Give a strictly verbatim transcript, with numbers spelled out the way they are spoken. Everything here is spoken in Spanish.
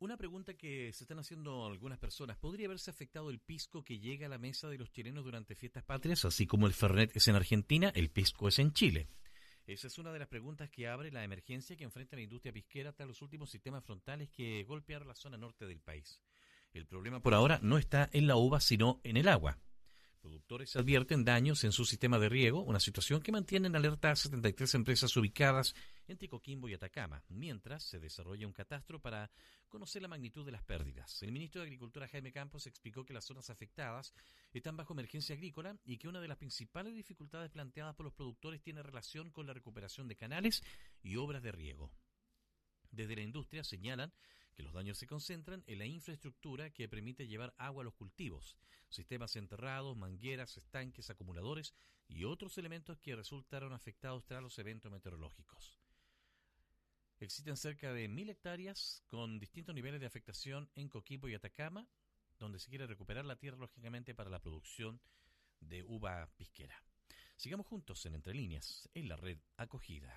Una pregunta que se están haciendo algunas personas: ¿podría haberse afectado el pisco que llega a la mesa de los chilenos durante fiestas patrias? Así como el Fernet es en Argentina, el pisco es en Chile. Esa es una de las preguntas que abre la emergencia que enfrenta la industria pisquera tras los últimos sistemas frontales que golpearon la zona norte del país. El problema por ahora no está en la uva, sino en el agua. Productores advierten daños en su sistema de riego, una situación que mantiene en alerta a setenta y tres empresas ubicadas entre Coquimbo y Atacama, mientras se desarrolla un catastro para conocer la magnitud de las pérdidas. El ministro de Agricultura, Jaime Campos, explicó que las zonas afectadas están bajo emergencia agrícola y que una de las principales dificultades planteadas por los productores tiene relación con la recuperación de canales y obras de riego. Desde la industria señalan que los daños se concentran en la infraestructura que permite llevar agua a los cultivos, sistemas enterrados, mangueras, estanques, acumuladores y otros elementos que resultaron afectados tras los eventos meteorológicos. Existen cerca de mil hectáreas con distintos niveles de afectación en Coquimbo y Atacama, donde se quiere recuperar la tierra, lógicamente, para la producción de uva pisquera. Sigamos juntos en Entre Líneas, en la red Acogida.